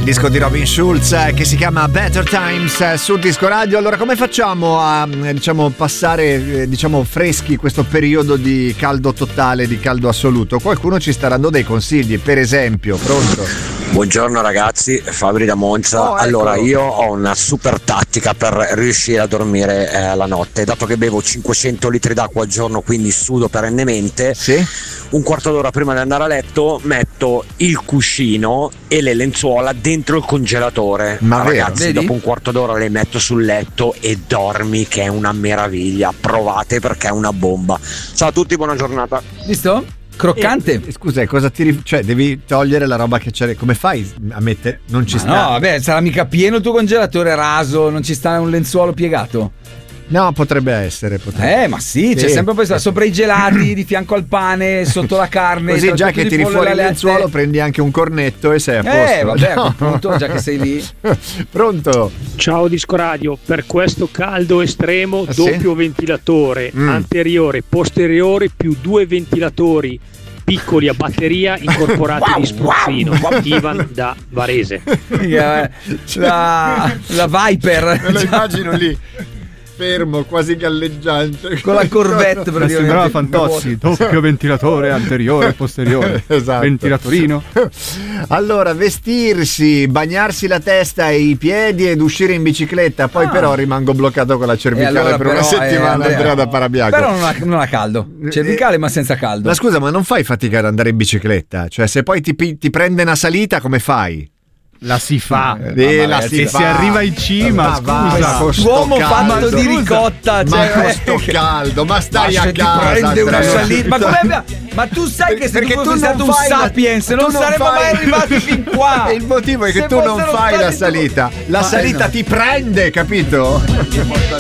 disco di Robin Schulz che si chiama Better Times su Disco Radio. Allora, come facciamo a passare freschi questo periodo di caldo totale, di caldo assoluto? Qualcuno ci sta dando dei consigli, per esempio. Pronto? Buongiorno ragazzi, Fabri da Monza. Allora, io ho una super tattica per riuscire a dormire la notte. Dato che bevo 500 litri d'acqua al giorno, quindi sudo perennemente, un quarto d'ora prima di andare a letto metto il cuscino e le lenzuola dentro il congelatore. Ma ragazzi, vedi? dopo un quarto d'ora le metto sul letto e dormi, che è una meraviglia. Provate, perché è una bomba. Ciao a tutti, buona giornata. Visto? Croccante. Scusa, cosa cioè devi togliere la roba che c'è? Come fai a mettere? Non ci sta. No, vabbè, sarà mica pieno il tuo congelatore raso, non ci sta un lenzuolo piegato. No, potrebbe essere. Ma sì, c'è sempre poi sopra i gelati, di fianco al pane, sotto la carne. Così già che tiri fuori il lenzuolo prendi anche un cornetto e sei a posto. Vabbè, appunto, già che sei lì. Pronto? Ciao Disco Radio, per questo caldo estremo doppio ventilatore, anteriore, posteriore, più 2 ventilatori piccoli a batteria incorporati di spruzzino. Ivan da Varese. La Viper. Me lo immagino lì, fermo, quasi galleggiante, con la corvette. Sembrava Fantozzi, doppio ventilatore anteriore e posteriore. Esatto. Ventilatorino. Allora, vestirsi, bagnarsi la testa e i piedi ed uscire in bicicletta. Poi però rimango bloccato con la cervicale allora, per una settimana. Andrea da Parabiaco. Però non ha caldo, cervicale ma senza caldo. Ma scusa, ma non fai fatica ad andare in bicicletta? Cioè, se poi ti prende una salita, come fai? La si fa, si arriva in cima. Uomo fatto di ricotta, ma con sto caldo, ma stai a casa. Prende una salita. Ma tu sai che se tu fossi stato un sapiens non saremmo mai arrivati fin qua. E il motivo è che tu non fai la salita. La salita ti prende, capito?